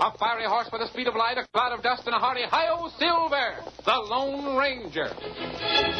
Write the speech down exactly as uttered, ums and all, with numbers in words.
A fiery horse with the speed of light, a cloud of dust, and a hearty hi-yo, Silver, the Lone Ranger.